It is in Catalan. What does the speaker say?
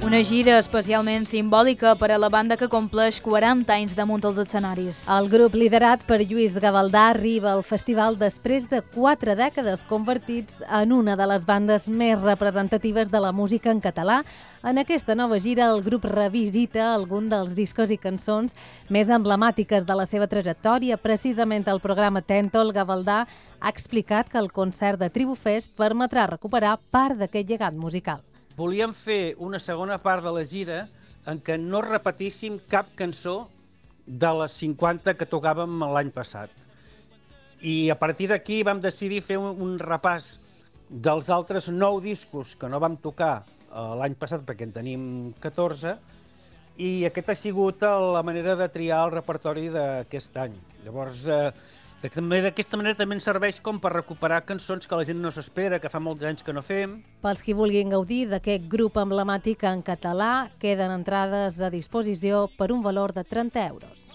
Una gira especialment simbòlica per a la banda que compleix 40 anys damunt els escenaris. El grup liderat per Lluís Gavaldà arriba al festival després de 4 dècades, convertits en una de les bandes més representatives de la música en català. En aquesta nova gira, el grup revisita algun dels discos i cançons més emblemàtiques de la seva trajectòria. Precisament al programa Tèntol, Gavaldà ha explicat que el concert de Tribu Fest permetrà recuperar part d'aquest llegat musical. Volíem fer una segona part de la gira en què no repetíssim cap cançó de les 50 que tocàvem l'any passat. I a partir d'aquí vam decidir fer un repàs dels altres 9 discos que no vam tocar l'any passat, perquè en tenim 14, i aquesta ha sigut la manera de triar el repertori d'aquest any. Llavors, d'aquesta manera també ens serveix com per recuperar cançons que la gent no s'espera, que fa molts anys que no fem. Pels qui vulguin gaudir d'aquest grup emblemàtic en català, queden entrades a disposició per un valor de 30 euros.